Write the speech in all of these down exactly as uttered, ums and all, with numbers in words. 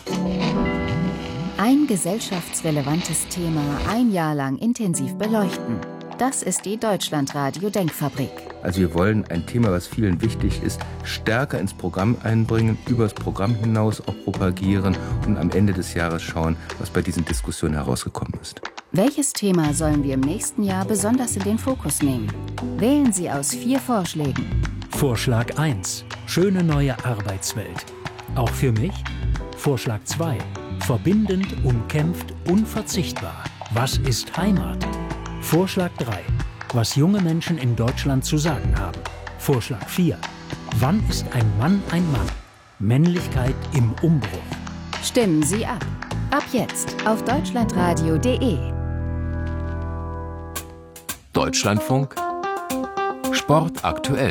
Ein gesellschaftsrelevantes Thema ein Jahr lang intensiv beleuchten. Das ist die Deutschlandradio-Denkfabrik. Also wir wollen ein Thema, was vielen wichtig ist, stärker ins Programm einbringen, übers Programm hinaus auch propagieren und am Ende des Jahres schauen, was bei diesen Diskussionen herausgekommen ist. Welches Thema sollen wir im nächsten Jahr besonders in den Fokus nehmen? Wählen Sie aus vier Vorschlägen. Vorschlag eins. Schöne neue Arbeitswelt. Auch für mich? Vorschlag zwei. Verbindend, umkämpft, unverzichtbar. Was ist Heimat? Vorschlag drei. Was junge Menschen in Deutschland zu sagen haben. Vorschlag vier. Wann ist ein Mann ein Mann? Männlichkeit im Umbruch. Stimmen Sie ab. Ab jetzt auf deutschlandradio punkt de. Deutschlandfunk Sport aktuell.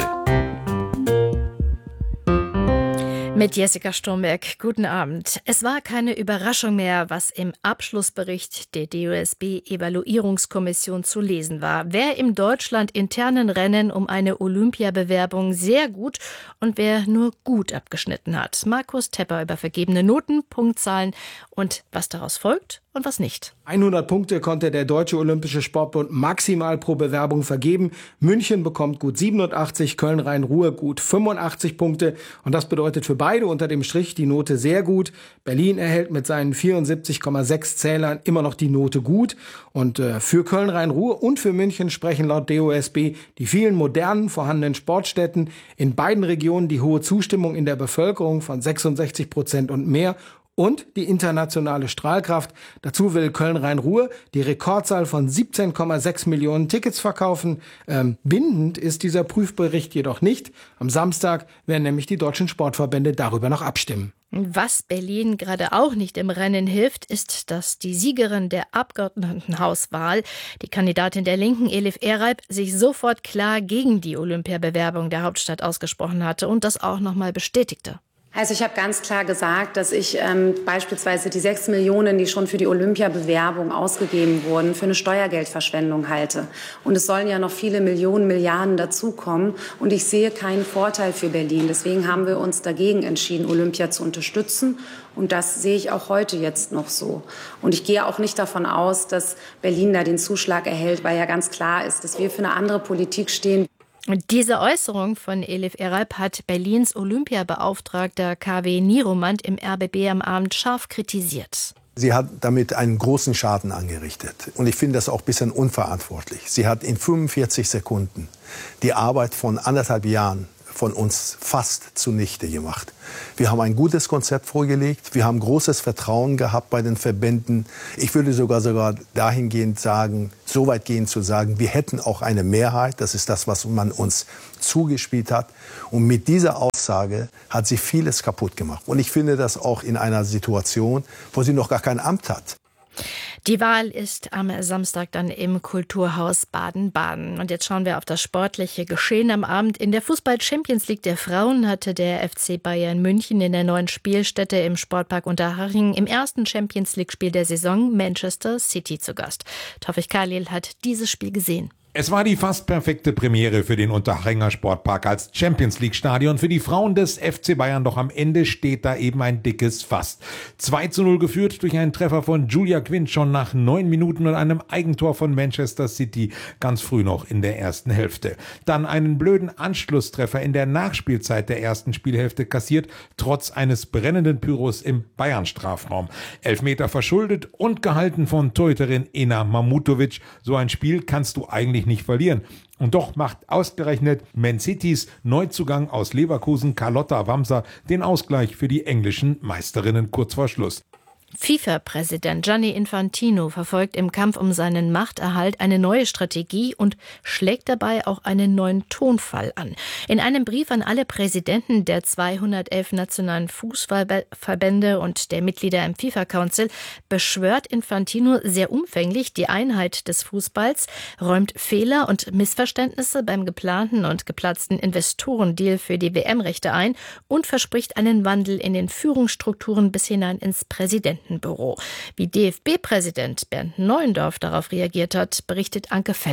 Mit Jessica Sturmberg, guten Abend. Es war keine Überraschung mehr, was im Abschlussbericht der D O S B-Evaluierungskommission zu lesen war. Wer im deutschlandinternen Rennen um eine Olympiabewerbung sehr gut und wer nur gut abgeschnitten hat. Markus Tepper über vergebene Noten, Punktzahlen und was daraus folgt und was nicht. hundert Punkte konnte der Deutsche Olympische Sportbund maximal pro Bewerbung vergeben. München bekommt gut siebenundachtzig, Köln-Rhein-Ruhr gut fünfundachtzig Punkte. Und das bedeutet für beide unter dem Strich die Note sehr gut. Berlin erhält mit seinen vierundsiebzig Komma sechs Zählern immer noch die Note gut. Und äh, für Köln-Rhein-Ruhr und für München sprechen laut D O S B die vielen modernen vorhandenen Sportstätten, in beiden Regionen die hohe Zustimmung in der Bevölkerung von sechsundsechzig Prozent und mehr und die internationale Strahlkraft. Dazu will Köln-Rhein-Ruhr die Rekordzahl von siebzehn Komma sechs Millionen Tickets verkaufen. Ähm, bindend ist dieser Prüfbericht jedoch nicht. Am Samstag werden nämlich die deutschen Sportverbände darüber noch abstimmen. Was Berlin gerade auch nicht im Rennen hilft, ist, dass die Siegerin der Abgeordnetenhauswahl, die Kandidatin der Linken Elif Ereib, sich sofort klar gegen die Olympiabewerbung der Hauptstadt ausgesprochen hatte und das auch nochmal bestätigte. Also ich habe ganz klar gesagt, dass ich ähm, beispielsweise die sechs Millionen, die schon für die Olympiabewerbung ausgegeben wurden, für eine Steuergeldverschwendung halte. Und es sollen ja noch viele Millionen, Milliarden dazukommen. Und ich sehe keinen Vorteil für Berlin. Deswegen haben wir uns dagegen entschieden, Olympia zu unterstützen. Und das sehe ich auch heute jetzt noch so. Und ich gehe auch nicht davon aus, dass Berlin da den Zuschlag erhält, weil ja ganz klar ist, dass wir für eine andere Politik stehen. Und diese Äußerung von Elif Ereib hat Berlins Olympiabeauftragter K W Nieromand im R B B am Abend scharf kritisiert. Sie hat damit einen großen Schaden angerichtet. Und ich finde das auch ein bisschen unverantwortlich. Sie hat in fünfundvierzig Sekunden die Arbeit von anderthalb Jahren von uns fast zunichte gemacht. Wir haben ein gutes Konzept vorgelegt. Wir haben großes Vertrauen gehabt bei den Verbänden. Ich würde sogar sogar dahingehend sagen, so weit gehen zu sagen, wir hätten auch eine Mehrheit. Das ist das, was man uns zugespielt hat. Und mit dieser Aussage hat sie vieles kaputt gemacht. Und ich finde das auch in einer Situation, wo sie noch gar kein Amt hat. Die Wahl ist am Samstag dann im Kulturhaus Baden-Baden. Und jetzt schauen wir auf das sportliche Geschehen am Abend. In der Fußball-Champions League der Frauen hatte der F C Bayern München in der neuen Spielstätte im Sportpark Unterhaching im ersten Champions League-Spiel der Saison Manchester City zu Gast. Taufik Khalil hat dieses Spiel gesehen. Es war die fast perfekte Premiere für den Unterhachinger Sportpark als Champions-League-Stadion für die Frauen des F C Bayern, doch am Ende steht da eben ein dickes Fast. zwei zu null geführt durch einen Treffer von Julia Quinn schon nach neun Minuten und einem Eigentor von Manchester City ganz früh noch in der ersten Hälfte. Dann einen blöden Anschlusstreffer in der Nachspielzeit der ersten Spielhälfte kassiert, trotz eines brennenden Pyros im Bayern-Strafraum. Elfmeter verschuldet und gehalten von Torhüterin Ena Mamutovic. So ein Spiel kannst du eigentlich nicht verlieren. Und doch macht ausgerechnet Man Citys Neuzugang aus Leverkusen Carlotta Wamser den Ausgleich für die englischen Meisterinnen kurz vor Schluss. FIFA-Präsident Gianni Infantino verfolgt im Kampf um seinen Machterhalt eine neue Strategie und schlägt dabei auch einen neuen Tonfall an. In einem Brief an alle Präsidenten der zweihundertelf nationalen Fußballverbände und der Mitglieder im FIFA-Council beschwört Infantino sehr umfänglich die Einheit des Fußballs, räumt Fehler und Missverständnisse beim geplanten und geplatzten Investorendeal für die W M-Rechte ein und verspricht einen Wandel in den Führungsstrukturen bis hinein ins Präsidentenbüro. Wie D F B-Präsident Bernd Neuendorf darauf reagiert hat, berichtet Anke Feller.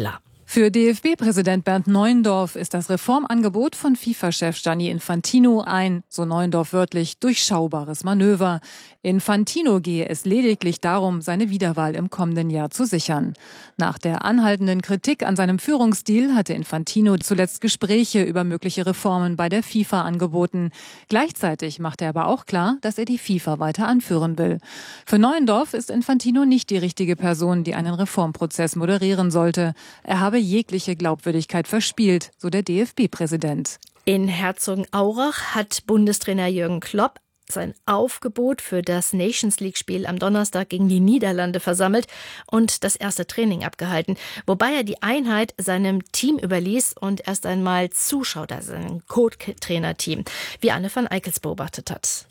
Für D F B-Präsident Bernd Neuendorf ist das Reformangebot von FIFA-Chef Gianni Infantino ein, so Neuendorf wörtlich, durchschaubares Manöver. Infantino gehe es lediglich darum, seine Wiederwahl im kommenden Jahr zu sichern. Nach der anhaltenden Kritik an seinem Führungsstil hatte Infantino zuletzt Gespräche über mögliche Reformen bei der FIFA angeboten. Gleichzeitig machte er aber auch klar, dass er die FIFA weiter anführen will. Für Neuendorf ist Infantino nicht die richtige Person, die einen Reformprozess moderieren sollte. Er habe jegliche Glaubwürdigkeit verspielt, so der D F B-Präsident. In Herzogenaurach hat Bundestrainer Jürgen Klopp sein Aufgebot für das Nations-League-Spiel am Donnerstag gegen die Niederlande versammelt und das erste Training abgehalten, wobei er die Einheit seinem Team überließ und erst einmal zuschaut, also seinem Co-Trainer-Team, wie Anne van Eickels beobachtet hat.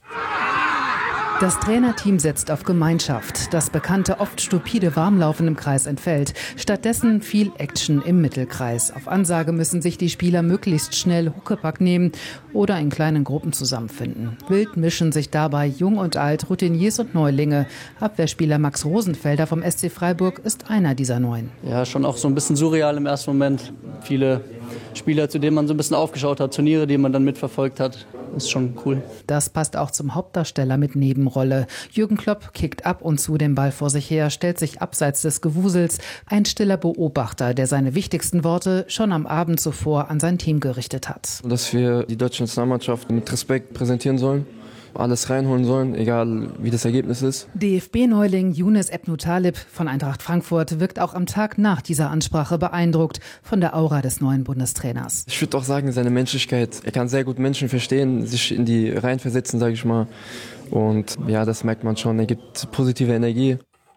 Das Trainerteam setzt auf Gemeinschaft. Das bekannte, oft stupide Warmlaufen im Kreis entfällt. Stattdessen viel Action im Mittelkreis. Auf Ansage müssen sich die Spieler möglichst schnell Huckepack nehmen oder in kleinen Gruppen zusammenfinden. Wild mischen sich dabei Jung und Alt, Routiniers und Neulinge. Abwehrspieler Max Rosenfelder vom S C Freiburg ist einer dieser Neuen. Ja, schon auch so ein bisschen surreal im ersten Moment. Viele Spieler, zu denen man so ein bisschen aufgeschaut hat, Turniere, die man dann mitverfolgt hat. Das ist schon cool. Das passt auch zum Hauptdarsteller mit Nebenrolle. Jürgen Klopp kickt ab und zu den Ball vor sich her, stellt sich abseits des Gewusels. Ein stiller Beobachter, der seine wichtigsten Worte schon am Abend zuvor an sein Team gerichtet hat. Dass wir die deutsche Nationalmannschaft mit Respekt präsentieren sollen. Alles reinholen sollen, egal wie das Ergebnis ist. D F B-Neuling Younes Ebnou-Talib von Eintracht Frankfurt wirkt auch am Tag nach dieser Ansprache beeindruckt von der Aura des neuen Bundestrainers. Ich würde auch sagen, seine Menschlichkeit. Er kann sehr gut Menschen verstehen, sich in die Reihen versetzen, sage ich mal. Und ja, das merkt man schon. Er gibt positive Energie.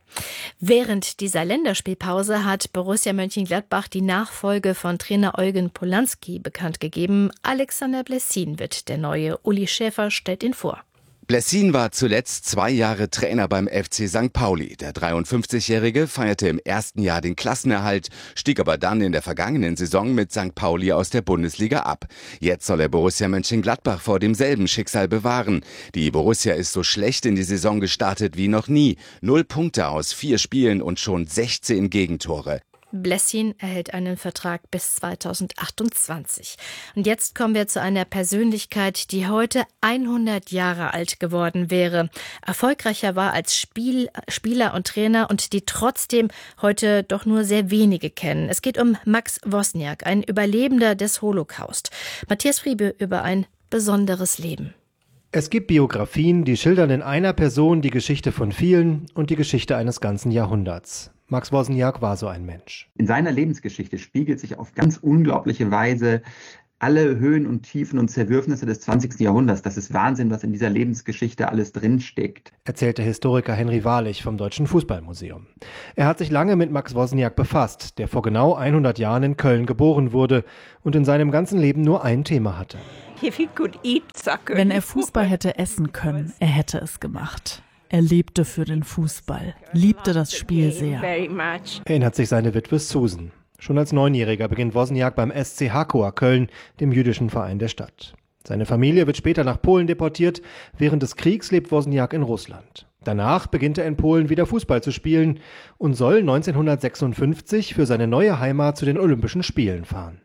Während dieser Länderspielpause hat Borussia Mönchengladbach die Nachfolge von Trainer Eugen Polanski bekannt gegeben. Alexander Blessin wird der neue. Uli Schäfer stellt ihn vor. Blessin war zuletzt zwei Jahre Trainer beim F C Sankt Pauli. Der dreiundfünfzigjährige feierte im ersten Jahr den Klassenerhalt, stieg aber dann in der vergangenen Saison mit Sankt Pauli aus der Bundesliga ab. Jetzt soll er Borussia Mönchengladbach vor demselben Schicksal bewahren. Die Borussia ist so schlecht in die Saison gestartet wie noch nie. Null Punkte aus vier Spielen und schon sechzehn Gegentore. Blessin erhält einen Vertrag bis zweitausendachtundzwanzig. Und jetzt kommen wir zu einer Persönlichkeit, die heute hundert Jahre alt geworden wäre. Erfolgreicher war als Spiel, Spieler und Trainer und die trotzdem heute doch nur sehr wenige kennen. Es geht um Max Wozniak, ein Überlebender des Holocaust. Matthias Friebe über ein besonderes Leben. Es gibt Biografien, die schildern in einer Person die Geschichte von vielen und die Geschichte eines ganzen Jahrhunderts. Max Wozniak war so ein Mensch. In seiner Lebensgeschichte spiegelt sich auf ganz unglaubliche Weise alle Höhen und Tiefen und Zerwürfnisse des zwanzigsten Jahrhunderts. Das ist Wahnsinn, was in dieser Lebensgeschichte alles drinsteckt. Erzählt der Historiker Henry Wahrlich vom Deutschen Fußballmuseum. Er hat sich lange mit Max Wozniak befasst, der vor genau hundert Jahren in Köln geboren wurde und in seinem ganzen Leben nur ein Thema hatte. Wenn er Fußball hätte essen können, er hätte es gemacht. Er lebte für den Fußball, liebte das Spiel sehr. Erinnert sich seine Witwe Susan. Schon als Neunjähriger beginnt Wozniak beim S C Hakoah Köln, dem jüdischen Verein der Stadt. Seine Familie wird später nach Polen deportiert. Während des Kriegs lebt Wozniak in Russland. Danach beginnt er in Polen wieder Fußball zu spielen und soll neunzehnhundertsechsundfünfzig für seine neue Heimat zu den Olympischen Spielen fahren.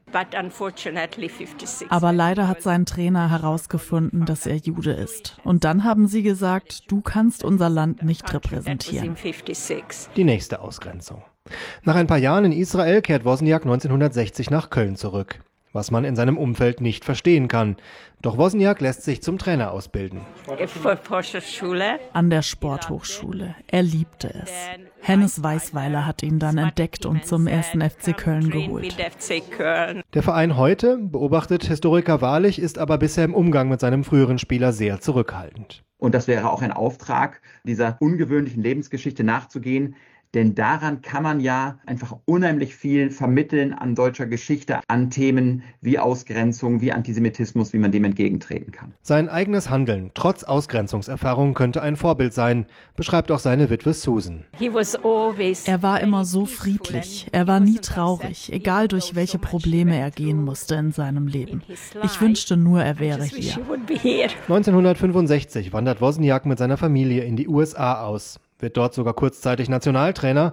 Aber leider hat sein Trainer herausgefunden, dass er Jude ist. Und dann haben sie gesagt, du kannst unser Land nicht repräsentieren. Die nächste Ausgrenzung. Nach ein paar Jahren in Israel kehrt Wozniak neunzehnhundertsechzig nach Köln zurück. Was man in seinem Umfeld nicht verstehen kann. Doch Wozniak lässt sich zum Trainer ausbilden. An der Sporthochschule. Er liebte es. Hennes Weisweiler hat ihn dann entdeckt und zum ersten F C Köln geholt. Der Verein heute, beobachtet Historiker Wahrlich, ist aber bisher im Umgang mit seinem früheren Spieler sehr zurückhaltend. Und das wäre auch ein Auftrag, dieser ungewöhnlichen Lebensgeschichte nachzugehen. Denn daran kann man ja einfach unheimlich viel vermitteln an deutscher Geschichte, an Themen wie Ausgrenzung, wie Antisemitismus, wie man dem entgegentreten kann. Sein eigenes Handeln trotz Ausgrenzungserfahrung könnte ein Vorbild sein, beschreibt auch seine Witwe Susan. Er war immer so friedlich. Er war nie traurig, egal durch welche Probleme er gehen musste in seinem Leben. Ich wünschte nur, er wäre hier. neunzehnhundertfünfundsechzig wandert Wozniak mit seiner Familie in die U S A aus. Wird dort sogar kurzzeitig Nationaltrainer.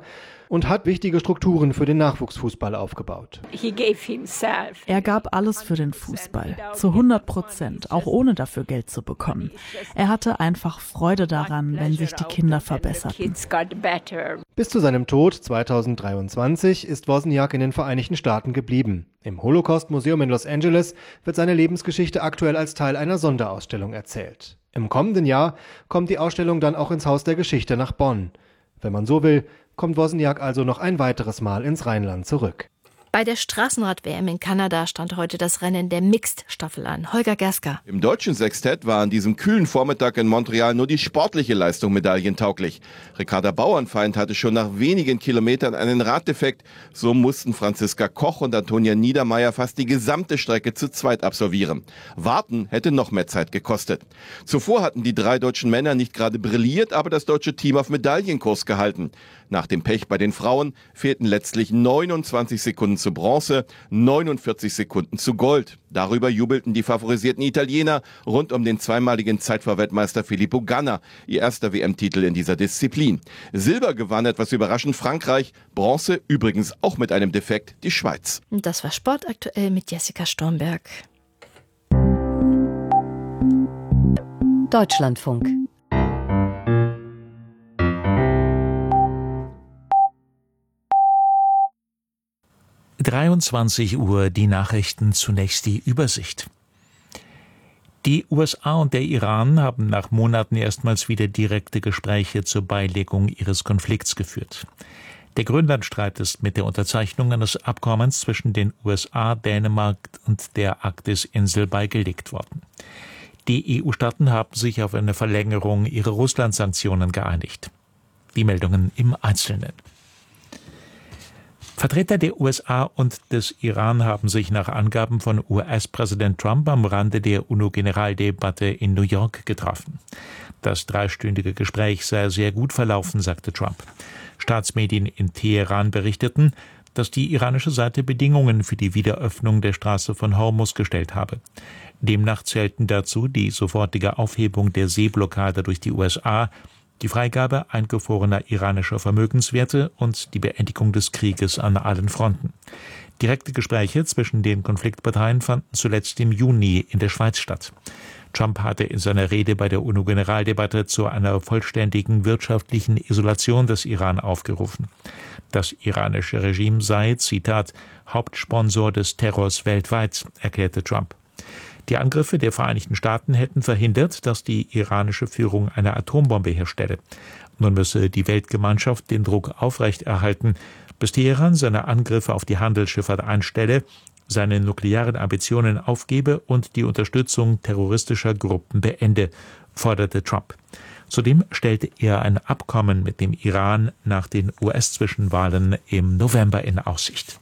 und hat wichtige Strukturen für den Nachwuchsfußball aufgebaut. Er gab alles für den Fußball, zu hundert Prozent, auch ohne dafür Geld zu bekommen. Er hatte einfach Freude daran, wenn sich die Kinder verbesserten. Bis zu seinem Tod zweitausenddreiundzwanzig ist Wozniak in den Vereinigten Staaten geblieben. Im Holocaust-Museum in Los Angeles wird seine Lebensgeschichte aktuell als Teil einer Sonderausstellung erzählt. Im kommenden Jahr kommt die Ausstellung dann auch ins Haus der Geschichte nach Bonn. Wenn man so will, kommt Wozniak also noch ein weiteres Mal ins Rheinland zurück. Bei der Straßenrad-W M in Kanada stand heute das Rennen der Mixed-Staffel an. Holger Gersker. Im deutschen Sextett war an diesem kühlen Vormittag in Montreal nur die sportliche Leistung medaillentauglich. Ricarda Bauernfeind hatte schon nach wenigen Kilometern einen Raddefekt. So mussten Franziska Koch und Antonia Niedermeyer fast die gesamte Strecke zu zweit absolvieren. Warten hätte noch mehr Zeit gekostet. Zuvor hatten die drei deutschen Männer nicht gerade brilliert, aber das deutsche Team auf Medaillenkurs gehalten. Nach dem Pech bei den Frauen fehlten letztlich neunundzwanzig Sekunden zu Bronze, neunundvierzig Sekunden zu Gold. Darüber jubelten die favorisierten Italiener rund um den zweimaligen Zeitfahrweltmeister Filippo Ganna, ihr erster W M-Titel in dieser Disziplin. Silber gewann etwas überraschend Frankreich, Bronze übrigens auch mit einem Defekt die Schweiz. Das war Sport aktuell mit Jessica Stormberg. Deutschlandfunk. dreiundzwanzig Uhr, die Nachrichten, zunächst die Übersicht. Die U S A und der Iran haben nach Monaten erstmals wieder direkte Gespräche zur Beilegung ihres Konflikts geführt. Der Grönlandstreit ist mit der Unterzeichnung eines Abkommens zwischen den U S A, Dänemark und der Arktis-Insel beigelegt worden. Die E U-Staaten haben sich auf eine Verlängerung ihrer Russland-Sanktionen geeinigt. Die Meldungen im Einzelnen. Vertreter der U S A und des Iran haben sich nach Angaben von U S-Präsident Trump am Rande der UNO-Generaldebatte in New York getroffen. Das dreistündige Gespräch sei sehr gut verlaufen, sagte Trump. Staatsmedien in Teheran berichteten, dass die iranische Seite Bedingungen für die Wiederöffnung der Straße von Hormuz gestellt habe. Demnach zählten dazu die sofortige Aufhebung der Seeblockade durch die U S A, die Freigabe eingefrorener iranischer Vermögenswerte und die Beendigung des Krieges an allen Fronten. Direkte Gespräche zwischen den Konfliktparteien fanden zuletzt im Juni in der Schweiz statt. Trump hatte in seiner Rede bei der UNO-Generaldebatte zu einer vollständigen wirtschaftlichen Isolation des Iran aufgerufen. Das iranische Regime sei, Zitat, Hauptsponsor des Terrors weltweit, erklärte Trump. Die Angriffe der Vereinigten Staaten hätten verhindert, dass die iranische Führung eine Atombombe herstelle. Nun müsse die Weltgemeinschaft den Druck aufrechterhalten, bis Teheran seine Angriffe auf die Handelsschifffahrt einstelle, seine nuklearen Ambitionen aufgebe und die Unterstützung terroristischer Gruppen beende, forderte Trump. Zudem stellte er ein Abkommen mit dem Iran nach den U S-Zwischenwahlen im November in Aussicht.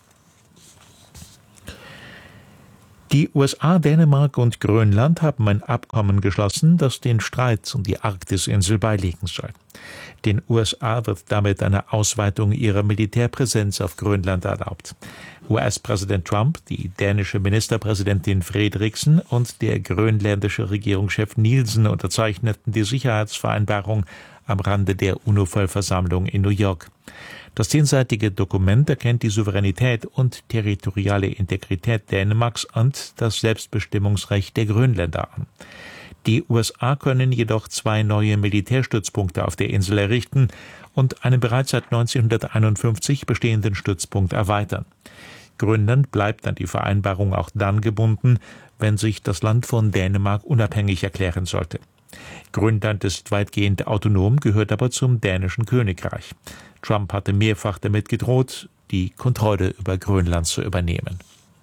Die U S A, Dänemark und Grönland haben ein Abkommen geschlossen, das den Streit um die Arktis-Insel beilegen soll. Den U S A wird damit eine Ausweitung ihrer Militärpräsenz auf Grönland erlaubt. U S-Präsident Trump, die dänische Ministerpräsidentin Frederiksen und der grönländische Regierungschef Nielsen unterzeichneten die Sicherheitsvereinbarung am Rande der UNO-Vollversammlung in New York. Das zehnseitige Dokument erkennt die Souveränität und territoriale Integrität Dänemarks und das Selbstbestimmungsrecht der Grönländer an. Die U S A können jedoch zwei neue Militärstützpunkte auf der Insel errichten und einen bereits seit neunzehnhunderteinundfünfzig bestehenden Stützpunkt erweitern. Grönland bleibt an die Vereinbarung auch dann gebunden, wenn sich das Land von Dänemark unabhängig erklären sollte. Grönland ist weitgehend autonom, gehört aber zum dänischen Königreich. Trump hatte mehrfach damit gedroht, die Kontrolle über Grönland zu übernehmen.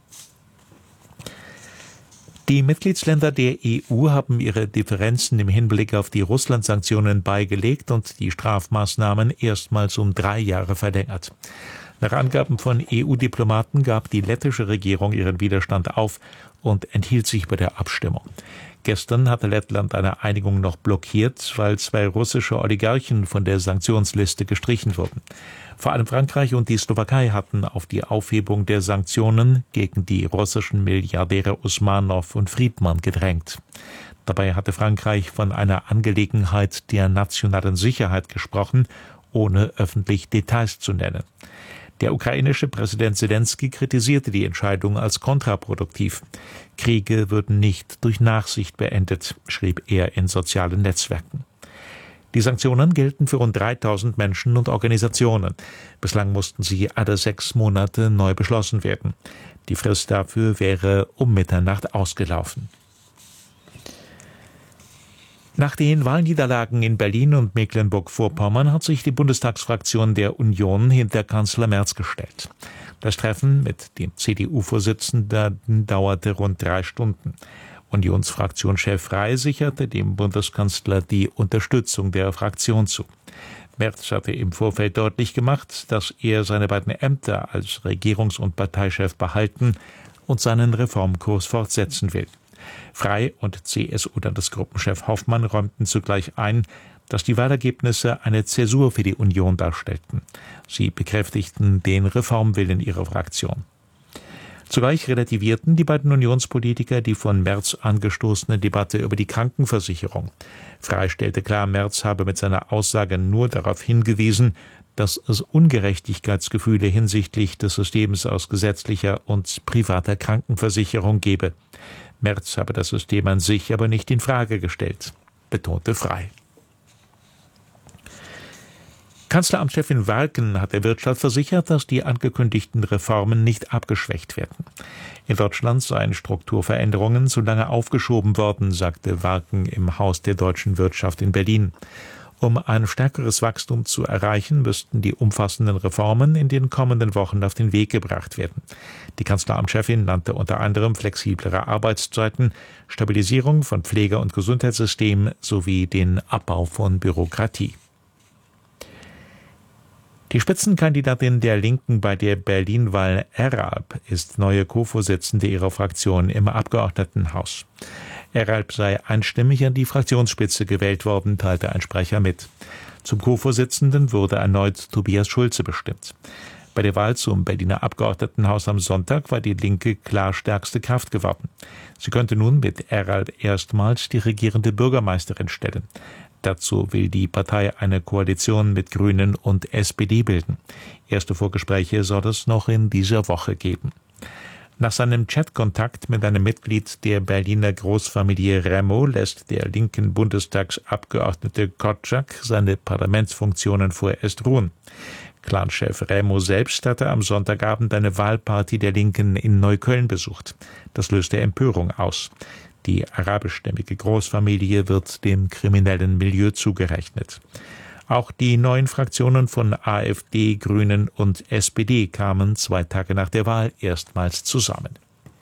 Die Mitgliedsländer der E U haben ihre Differenzen im Hinblick auf die Russland-Sanktionen beigelegt und die Strafmaßnahmen erstmals um drei Jahre verlängert. Nach Angaben von E U-Diplomaten gab die lettische Regierung ihren Widerstand auf und enthielt sich bei der Abstimmung. Gestern hatte Lettland eine Einigung noch blockiert, weil zwei russische Oligarchen von der Sanktionsliste gestrichen wurden. Vor allem Frankreich und die Slowakei hatten auf die Aufhebung der Sanktionen gegen die russischen Milliardäre Usmanow und Friedmann gedrängt. Dabei hatte Frankreich von einer Angelegenheit der nationalen Sicherheit gesprochen ohne öffentlich Details zu nennen. Der ukrainische Präsident Selenskyj kritisierte die Entscheidung als kontraproduktiv. Kriege würden nicht durch Nachsicht beendet, schrieb er in sozialen Netzwerken. Die Sanktionen gelten für rund dreitausend Menschen und Organisationen. Bislang mussten sie alle sechs Monate neu beschlossen werden. Die Frist dafür wäre um Mitternacht ausgelaufen. Nach den Wahlniederlagen in Berlin und Mecklenburg-Vorpommern hat sich die Bundestagsfraktion der Union hinter Kanzler Merz gestellt. Das Treffen mit dem C D U-Vorsitzenden dauerte rund drei Stunden. Unionsfraktionschef Frey sicherte dem Bundeskanzler die Unterstützung der Fraktion zu. Merz hatte im Vorfeld deutlich gemacht, dass er seine beiden Ämter als Regierungs- und Parteichef behalten und seinen Reformkurs fortsetzen will. Frey und C S U-Landesgruppenchef Hoffmann räumten zugleich ein, dass die Wahlergebnisse eine Zäsur für die Union darstellten. Sie bekräftigten den Reformwillen ihrer Fraktion. Zugleich relativierten die beiden Unionspolitiker die von Merz angestoßene Debatte über die Krankenversicherung. Frey stellte klar, Merz habe mit seiner Aussage nur darauf hingewiesen, dass es Ungerechtigkeitsgefühle hinsichtlich des Systems aus gesetzlicher und privater Krankenversicherung gebe. Merz habe das System an sich aber nicht in Frage gestellt, betonte Frey. Kanzleramtschefin Walken hat der Wirtschaft versichert, dass die angekündigten Reformen nicht abgeschwächt werden. In Deutschland seien Strukturveränderungen zu lange aufgeschoben worden, sagte Walken im Haus der deutschen Wirtschaft in Berlin. Um ein stärkeres Wachstum zu erreichen, müssten die umfassenden Reformen in den kommenden Wochen auf den Weg gebracht werden. Die Kanzleramtschefin nannte unter anderem flexiblere Arbeitszeiten, Stabilisierung von Pflege- und Gesundheitssystemen sowie den Abbau von Bürokratie. Die Spitzenkandidatin der Linken bei der Berlin-Wahl Eralp ist neue Co-Vorsitzende ihrer Fraktion im Abgeordnetenhaus. Eralp sei einstimmig an die Fraktionsspitze gewählt worden, teilte ein Sprecher mit. Zum Co-Vorsitzenden wurde erneut Tobias Schulze bestimmt. Bei der Wahl zum Berliner Abgeordnetenhaus am Sonntag war die Linke klar stärkste Kraft geworden. Sie könnte nun mit Eralp erstmals die regierende Bürgermeisterin stellen. Dazu will die Partei eine Koalition mit Grünen und S P D bilden. Erste Vorgespräche soll es noch in dieser Woche geben. Nach seinem Chatkontakt mit einem Mitglied der Berliner Großfamilie Remo lässt der linken Bundestagsabgeordnete Korczak seine Parlamentsfunktionen vorerst ruhen. Clanchef Remo selbst hatte am Sonntagabend eine Wahlparty der Linken in Neukölln besucht. Das löste Empörung aus. Die arabischstämmige Großfamilie wird dem kriminellen Milieu zugerechnet. Auch die neuen Fraktionen von AfD, Grünen und S P D kamen zwei Tage nach der Wahl erstmals zusammen.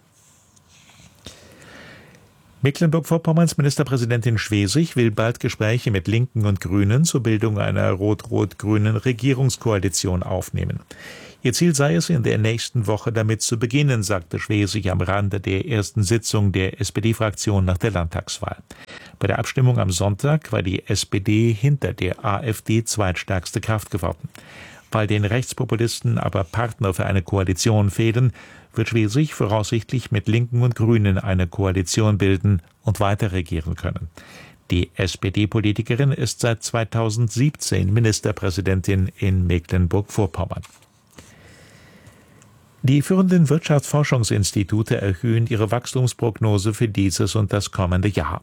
Mecklenburg-Vorpommerns Ministerpräsidentin Schwesig will bald Gespräche mit Linken und Grünen zur Bildung einer rot-rot-grünen Regierungskoalition aufnehmen. Ihr Ziel sei es, in der nächsten Woche damit zu beginnen, sagte Schwesig am Rande der ersten Sitzung der S P D-Fraktion nach der Landtagswahl. Bei der Abstimmung am Sonntag war die S P D hinter der AfD zweitstärkste Kraft geworden. Weil den Rechtspopulisten aber Partner für eine Koalition fehlen, wird Schwesig voraussichtlich mit Linken und Grünen eine Koalition bilden und weiter regieren können. Die S P D-Politikerin ist seit zweitausendsiebzehn Ministerpräsidentin in Mecklenburg-Vorpommern. Die führenden Wirtschaftsforschungsinstitute erhöhen ihre Wachstumsprognose für dieses und das kommende Jahr.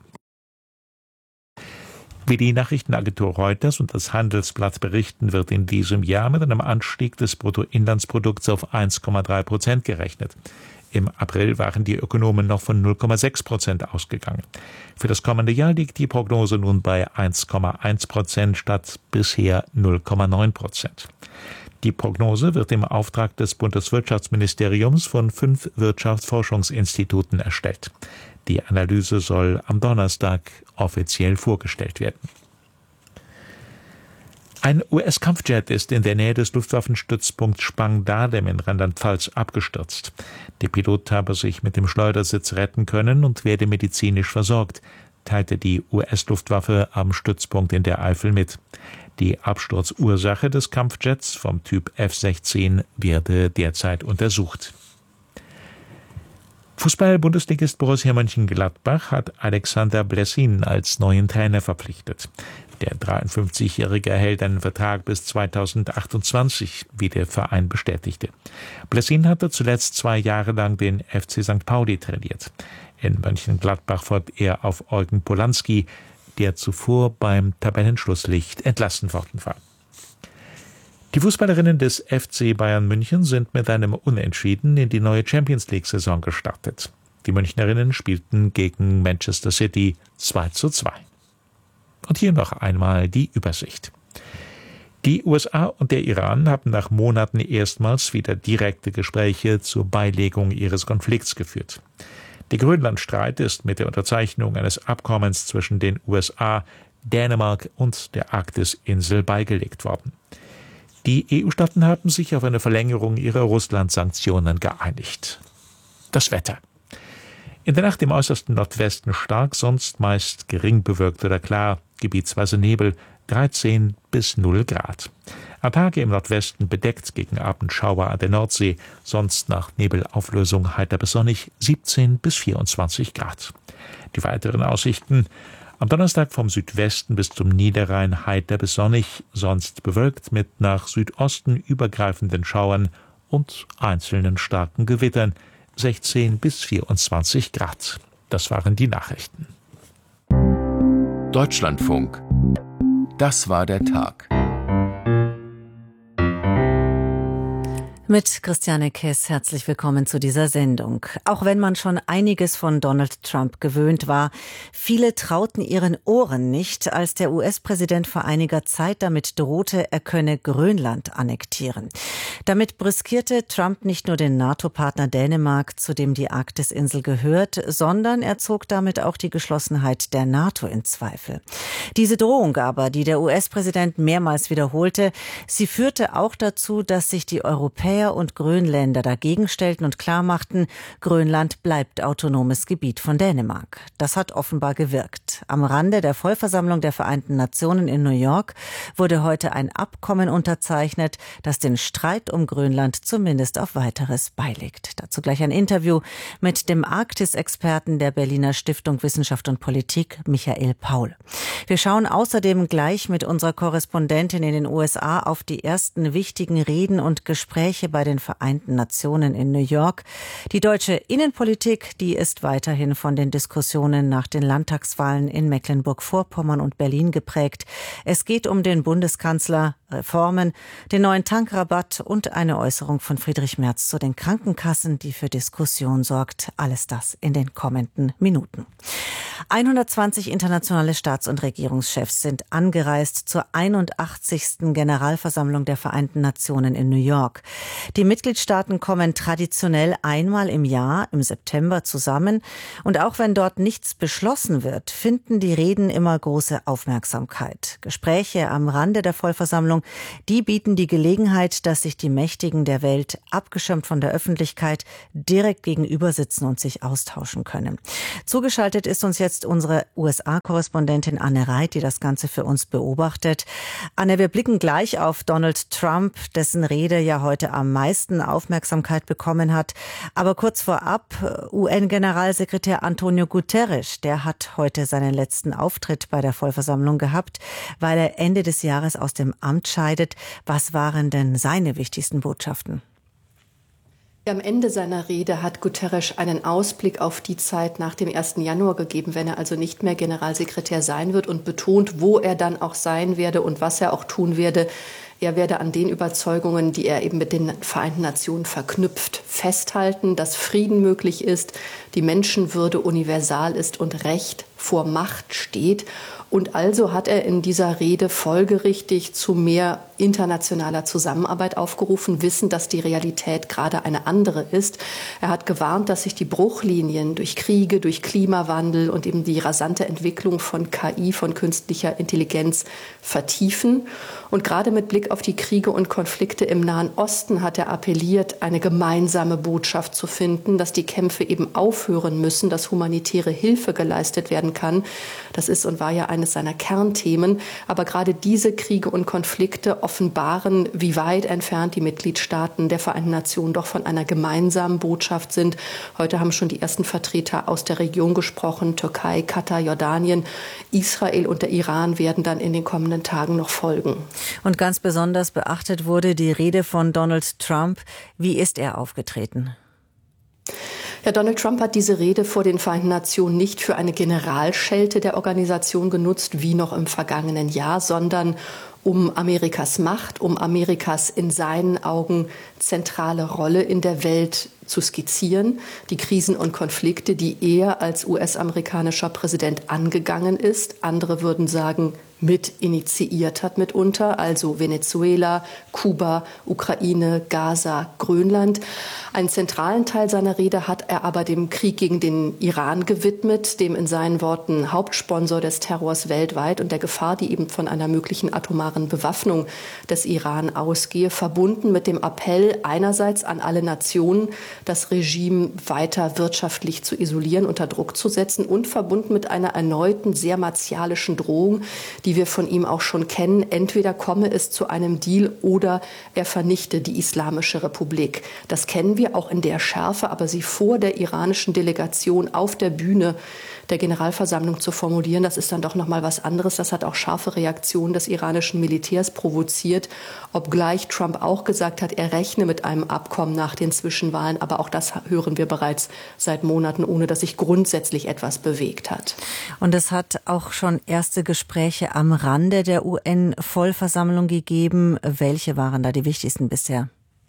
Wie die Nachrichtenagentur Reuters und das Handelsblatt berichten, wird in diesem Jahr mit einem Anstieg des Bruttoinlandsprodukts auf eins Komma drei Prozent gerechnet. Im April waren die Ökonomen noch von null Komma sechs Prozent ausgegangen. Für das kommende Jahr liegt die Prognose nun bei eins Komma eins Prozent statt bisher null Komma neun Prozent. Die Prognose wird im Auftrag des Bundeswirtschaftsministeriums von fünf Wirtschaftsforschungsinstituten erstellt. Die Analyse soll am Donnerstag offiziell vorgestellt werden. Ein U S-Kampfjet ist in der Nähe des Luftwaffenstützpunkts Spangdahlem in Rheinland-Pfalz abgestürzt. Der Pilot habe sich mit dem Schleudersitz retten können und werde medizinisch versorgt, teilte die U S-Luftwaffe am Stützpunkt in der Eifel mit. Die Absturzursache des Kampfjets vom Typ F sechzehn werde derzeit untersucht. Fußball-Bundesligist Borussia Mönchengladbach hat Alexander Blessin als neuen Trainer verpflichtet. Der dreiundfünfzigjährige erhält einen Vertrag bis zweitausendachtundzwanzig, wie der Verein bestätigte. Blessin hatte zuletzt zwei Jahre lang den F C Sankt Pauli trainiert. In Mönchengladbach folgt er auf Eugen Polanski, der zuvor beim Tabellenschlusslicht entlassen worden war. Die Fußballerinnen des F C Bayern München sind mit einem Unentschieden in die neue Champions-League-Saison gestartet. Die Münchnerinnen spielten gegen Manchester City zwei zu zwei. Und hier noch einmal die Übersicht. Die U S A und der Iran haben nach Monaten erstmals wieder direkte Gespräche zur Beilegung ihres Konflikts geführt. Der Grönlandstreit ist mit der Unterzeichnung eines Abkommens zwischen den U S A, Dänemark und der Arktisinsel beigelegt worden. Die E U-Staaten haben sich auf eine Verlängerung ihrer Russland-Sanktionen geeinigt. Das Wetter. In der Nacht im äußersten Nordwesten stark, sonst meist gering bewölkt oder klar, gebietsweise Nebel, dreizehn bis null Grad. Am Tage im Nordwesten bedeckt, gegen Abend Schauer an der Nordsee, sonst nach Nebelauflösung heiter bis sonnig, siebzehn bis vierundzwanzig Grad. Die weiteren Aussichten: am Donnerstag vom Südwesten bis zum Niederrhein heiter bis sonnig, sonst bewölkt mit nach Südosten übergreifenden Schauern und einzelnen starken Gewittern, sechzehn bis vierundzwanzig Grad. Das waren die Nachrichten. Deutschlandfunk. Das war der Tag. Mit Christiane Kess herzlich willkommen zu dieser Sendung. Auch wenn man schon einiges von Donald Trump gewöhnt war, viele trauten ihren Ohren nicht, als der U S-Präsident vor einiger Zeit damit drohte, er könne Grönland annektieren. Damit brüskierte Trump nicht nur den NATO-Partner Dänemark, zu dem die Arktisinsel gehört, sondern er zog damit auch die Geschlossenheit der NATO in Zweifel. Diese Drohung aber, die der U S-Präsident mehrmals wiederholte, sie führte auch dazu, dass sich die Europäer und Grönländer dagegen stellten und klarmachten, Grönland bleibt autonomes Gebiet von Dänemark. Das hat offenbar gewirkt. Am Rande der Vollversammlung der Vereinten Nationen in New York wurde heute ein Abkommen unterzeichnet, das den Streit um Grönland zumindest auf Weiteres beilegt. Dazu gleich ein Interview mit dem Arktis-Experten der Berliner Stiftung Wissenschaft und Politik, Michael Paul. Wir schauen außerdem gleich mit unserer Korrespondentin in den U S A auf die ersten wichtigen Reden und Gespräche bei den Vereinten Nationen in New York. Die deutsche Innenpolitik, die ist weiterhin von den Diskussionen nach den Landtagswahlen in Mecklenburg-Vorpommern und Berlin geprägt. Es geht um den Bundeskanzler, Reformen, den neuen Tankrabatt und eine Äußerung von Friedrich Merz zu den Krankenkassen, die für Diskussion sorgt. Alles das in den kommenden Minuten. hundertzwanzig internationale Staats- und Regierungschefs sind angereist zur einundachtzigsten Generalversammlung der Vereinten Nationen in New York. Die Mitgliedstaaten kommen traditionell einmal im Jahr, im September, zusammen. Und auch wenn dort nichts beschlossen wird, finden die Reden immer große Aufmerksamkeit. Gespräche am Rande der Vollversammlung, die bieten die Gelegenheit, dass sich die Mächtigen der Welt, abgeschirmt von der Öffentlichkeit, direkt gegenüber sitzen und sich austauschen können. Zugeschaltet ist uns jetzt unsere U S A-Korrespondentin Anne Reit, die das Ganze für uns beobachtet. Anne, wir blicken gleich auf Donald Trump, dessen Rede ja heute am meisten Aufmerksamkeit bekommen hat. Aber kurz vorab, U N-Generalsekretär Antonio Guterres, der hat heute seinen letzten Auftritt bei der Vollversammlung gehabt, weil er Ende des Jahres aus dem Amt scheidet. Was waren denn seine wichtigsten Botschaften? Am Ende seiner Rede hat Guterres einen Ausblick auf die Zeit nach dem ersten Januar gegeben, wenn er also nicht mehr Generalsekretär sein wird, und betont, wo er dann auch sein werde und was er auch tun werde. Er werde an den Überzeugungen, die er eben mit den Vereinten Nationen verknüpft, festhalten, dass Frieden möglich ist, die Menschenwürde universal ist und Recht vor Macht steht. Und also hat er in dieser Rede folgerichtig zu mehr internationaler Zusammenarbeit aufgerufen, wissen, dass die Realität gerade eine andere ist. Er hat gewarnt, dass sich die Bruchlinien durch Kriege, durch Klimawandel und eben die rasante Entwicklung von K I, von künstlicher Intelligenz vertiefen. Und gerade mit Blick auf die Kriege und Konflikte im Nahen Osten hat er appelliert, eine gemeinsame Botschaft zu finden, dass die Kämpfe eben aufhören müssen, dass humanitäre Hilfe geleistet werden kann. Das ist und war ja eines seiner Kernthemen. Aber gerade diese Kriege und Konflikte offenbaren, wie weit entfernt die Mitgliedstaaten der Vereinten Nationen doch von einer gemeinsamen Botschaft sind. Heute haben schon die ersten Vertreter aus der Region gesprochen. Türkei, Katar, Jordanien, Israel und der Iran werden dann in den kommenden Tagen noch folgen. Und ganz besonders beachtet wurde die Rede von Donald Trump. Wie ist er aufgetreten? Ja, Donald Trump hat diese Rede vor den Vereinten Nationen nicht für eine Generalschelte der Organisation genutzt, wie noch im vergangenen Jahr, sondern um Amerikas Macht, um Amerikas in seinen Augen zentrale Rolle in der Welt zu skizzieren, die Krisen und Konflikte, die er als U S-amerikanischer Präsident angegangen ist. Andere würden sagen, mit initiiert hat mitunter, also Venezuela, Kuba, Ukraine, Gaza, Grönland. Einen zentralen Teil seiner Rede hat er aber dem Krieg gegen den Iran gewidmet, dem in seinen Worten Hauptsponsor des Terrors weltweit und der Gefahr, die eben von einer möglichen atomaren Bewaffnung des Iran ausgehe, verbunden mit dem Appell einerseits an alle Nationen, das Regime weiter wirtschaftlich zu isolieren, unter Druck zu setzen und verbunden mit einer erneuten, sehr martialischen Drohung, die wir von ihm auch schon kennen. Entweder komme es zu einem Deal oder er vernichte die Islamische Republik. Das kennen wir auch in der Schärfe, aber sie vor der iranischen Delegation auf der Bühne der Generalversammlung zu formulieren, das ist dann doch noch mal was anderes. Das hat auch scharfe Reaktionen des iranischen Militärs provoziert, obgleich Trump auch gesagt hat, er rechne mit einem Abkommen nach den Zwischenwahlen. Aber auch das hören wir bereits seit Monaten, ohne dass sich grundsätzlich etwas bewegt hat. Und es hat auch schon erste Gespräche am Rande der U N-Vollversammlung gegeben. Welche waren da die wichtigsten bisher?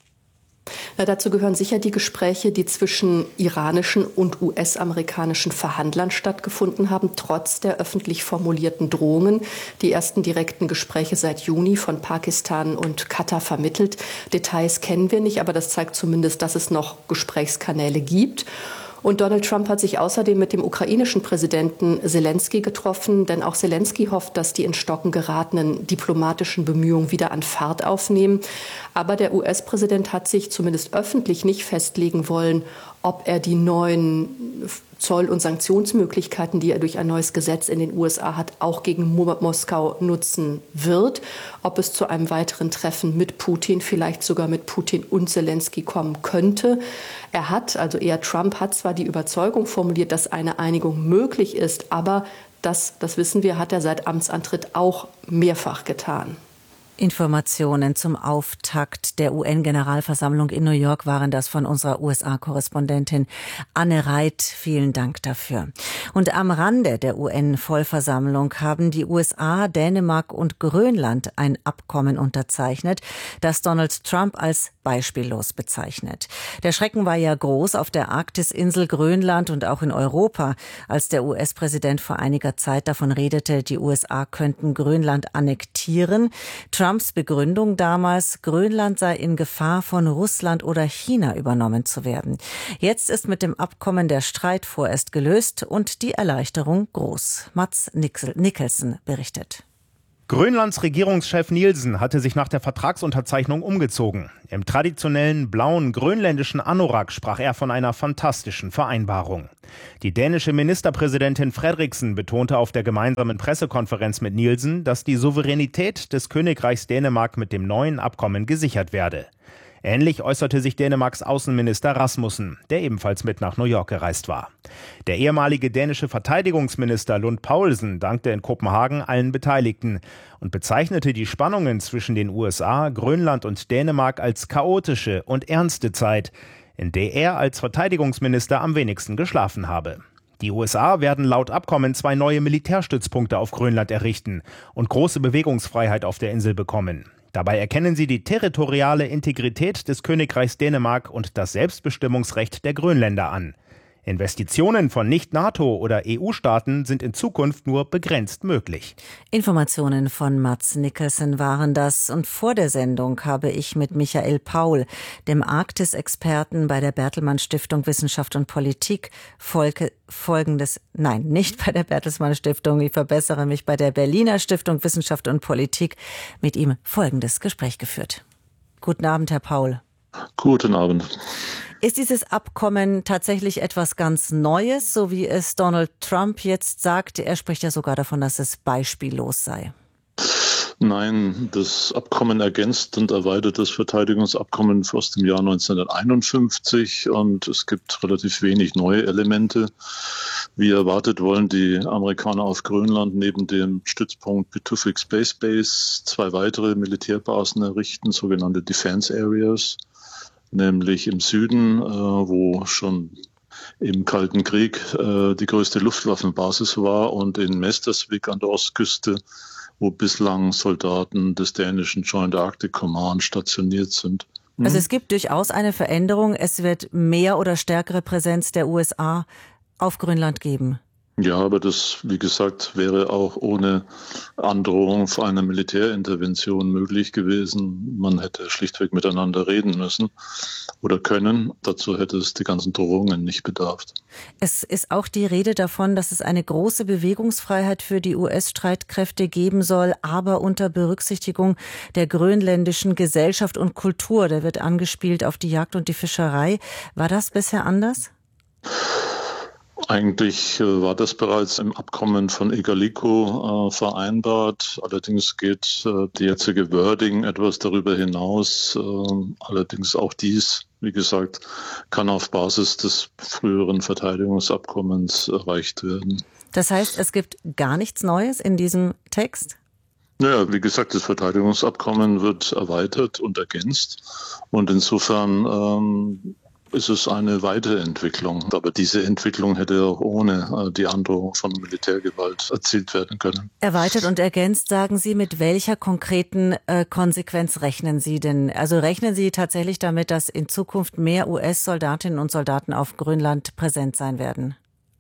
Na, dazu gehören sicher die Gespräche, die zwischen iranischen und U S-amerikanischen Verhandlern stattgefunden haben, trotz der öffentlich formulierten Drohungen. Die ersten direkten Gespräche seit Juni von Pakistan und Katar vermittelt. Details kennen wir nicht, aber das zeigt zumindest, dass es noch Gesprächskanäle gibt. Und Donald Trump hat sich außerdem mit dem ukrainischen Präsidenten Selensky getroffen, denn auch Selensky hofft, dass die ins Stocken geratenen diplomatischen Bemühungen wieder an Fahrt aufnehmen. Aber der U S-Präsident hat sich zumindest öffentlich nicht festlegen wollen, ob er die neuen Zoll- und Sanktionsmöglichkeiten, die er durch ein neues Gesetz in den U S A hat, auch gegen Moskau nutzen wird. Ob es zu einem weiteren Treffen mit Putin, vielleicht sogar mit Putin und Selensky kommen könnte. Er hat, also eher Trump, hat zwar die Überzeugung formuliert, dass eine Einigung möglich ist, aber das, das wissen wir, hat er seit Amtsantritt auch mehrfach getan. Informationen zum Auftakt der U N-Generalversammlung in New York waren das von unserer U S A-Korrespondentin Anne Reit. Vielen Dank dafür. Und am Rande der U N-Vollversammlung haben die U S A, Dänemark und Grönland ein Abkommen unterzeichnet, das Donald Trump als beispiellos bezeichnet. Der Schrecken war ja groß auf der Arktisinsel Grönland und auch in Europa, als der U S-Präsident vor einiger Zeit davon redete, die U S A könnten Grönland annektieren. Trumps Begründung damals, Grönland sei in Gefahr, von Russland oder China übernommen zu werden. Jetzt ist mit dem Abkommen der Streit vorerst gelöst und die Erleichterung groß. Mads Nicholson berichtet. Grönlands Regierungschef Nielsen hatte sich nach der Vertragsunterzeichnung umgezogen. Im traditionellen blauen grönländischen Anorak sprach er von einer fantastischen Vereinbarung. Die dänische Ministerpräsidentin Frederiksen betonte auf der gemeinsamen Pressekonferenz mit Nielsen, dass die Souveränität des Königreichs Dänemark mit dem neuen Abkommen gesichert werde. Ähnlich äußerte sich Dänemarks Außenminister Rasmussen, der ebenfalls mit nach New York gereist war. Der ehemalige dänische Verteidigungsminister Lund Poulsen dankte in Kopenhagen allen Beteiligten und bezeichnete die Spannungen zwischen den U S A, Grönland und Dänemark als chaotische und ernste Zeit, in der er als Verteidigungsminister am wenigsten geschlafen habe. Die U S A werden laut Abkommen zwei neue Militärstützpunkte auf Grönland errichten und große Bewegungsfreiheit auf der Insel bekommen. Dabei erkennen sie die territoriale Integrität des Königreichs Dänemark und das Selbstbestimmungsrecht der Grönländer an. Investitionen von Nicht-NATO- oder E U-Staaten sind in Zukunft nur begrenzt möglich. Informationen von Mads Nicholson waren das. Und vor der Sendung habe ich mit Michael Paul, dem Arktis-Experten bei der Bertelsmann Stiftung Wissenschaft und Politik, Folge, folgendes, nein, nicht bei der Bertelsmann Stiftung, ich verbessere mich, bei der Berliner Stiftung Wissenschaft und Politik, mit ihm folgendes Gespräch geführt. Guten Abend, Herr Paul. Guten Abend. Ist dieses Abkommen tatsächlich etwas ganz Neues, so wie es Donald Trump jetzt sagt? Er spricht ja sogar davon, dass es beispiellos sei. Nein, das Abkommen ergänzt und erweitert das Verteidigungsabkommen aus dem Jahr neunzehnhunderteinundfünfzig und es gibt relativ wenig neue Elemente. Wie erwartet wollen die Amerikaner auf Grönland neben dem Stützpunkt Pituffik Space Base zwei weitere Militärbasen errichten, sogenannte Defense Areas, nämlich im Süden, wo schon im Kalten Krieg die größte Luftwaffenbasis war, und in Mestersvik an der Ostküste, wo bislang Soldaten des dänischen Joint Arctic Command stationiert sind. Also es gibt durchaus eine Veränderung. Es wird mehr oder stärkere Präsenz der U S A auf Grönland geben. Ja, aber das, wie gesagt, wäre auch ohne Androhung für eine Militärintervention möglich gewesen. Man hätte schlichtweg miteinander reden müssen oder können. Dazu hätte es die ganzen Drohungen nicht bedarf. Es ist auch die Rede davon, dass es eine große Bewegungsfreiheit für die U S-Streitkräfte geben soll, aber unter Berücksichtigung der grönländischen Gesellschaft und Kultur. Da wird angespielt auf die Jagd und die Fischerei. War das bisher anders? Eigentlich äh, war das bereits im Abkommen von Igaliku äh, vereinbart. Allerdings geht äh, die jetzige Wording etwas darüber hinaus. Äh, allerdings auch dies, wie gesagt, kann auf Basis des früheren Verteidigungsabkommens erreicht werden. Das heißt, es gibt gar nichts Neues in diesem Text? Naja, wie gesagt, das Verteidigungsabkommen wird erweitert und ergänzt. Und insofern ähm, ist es eine Weiterentwicklung. Aber diese Entwicklung hätte auch ohne die Androhung von Militärgewalt erzielt werden können. Erweitert und ergänzt, sagen Sie, mit welcher konkreten äh, Konsequenz rechnen Sie denn? Also rechnen Sie tatsächlich damit, dass in Zukunft mehr U S-Soldatinnen und Soldaten auf Grönland präsent sein werden?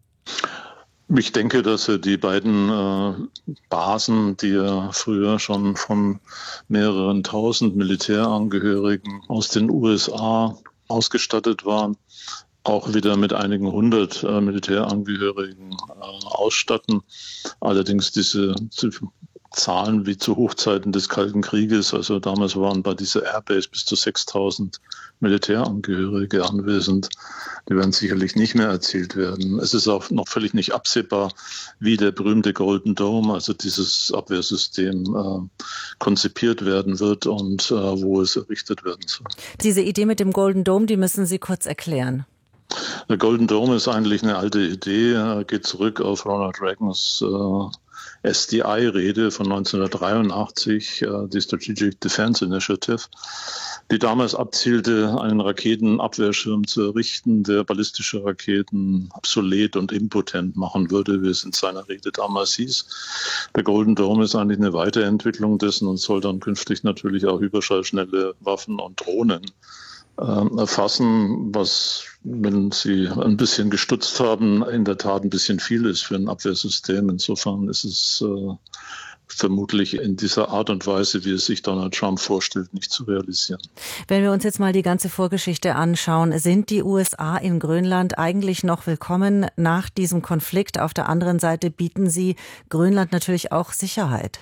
Ich denke, dass er die beiden äh, Basen, die ja früher schon von mehreren tausend Militärangehörigen aus den U S A ausgestattet waren, auch wieder mit einigen hundert äh, Militärangehörigen äh, ausstatten. Allerdings diese Zahlen wie zu Hochzeiten des Kalten Krieges, also damals waren bei dieser Airbase bis zu sechstausend Militärangehörige anwesend, die werden sicherlich nicht mehr erzielt werden. Es ist auch noch völlig nicht absehbar, wie der berühmte Golden Dome, also dieses Abwehrsystem, äh, konzipiert werden wird und äh, wo es errichtet werden soll. Diese Idee mit dem Golden Dome, die müssen Sie kurz erklären. Der Golden Dome ist eigentlich eine alte Idee, geht zurück auf Ronald Reagans äh, S D I-Rede von neunzehnhundertdreiundachtzig, äh, die Strategic Defense Initiative, die damals abzielte, einen Raketenabwehrschirm zu errichten, der ballistische Raketen obsolet und impotent machen würde, wie es in seiner Rede damals hieß. Der Golden Dome ist eigentlich eine Weiterentwicklung dessen und soll dann künftig natürlich auch überschallschnelle Waffen und Drohnen äh, erfassen, was, wenn Sie ein bisschen gestutzt haben, in der Tat ein bisschen viel ist für ein Abwehrsystem. Insofern ist es äh, vermutlich in dieser Art und Weise, wie es sich Donald Trump vorstellt, nicht zu realisieren. Wenn wir uns jetzt mal die ganze Vorgeschichte anschauen, sind die U S A in Grönland eigentlich noch willkommen nach diesem Konflikt? Auf der anderen Seite bieten sie Grönland natürlich auch Sicherheit.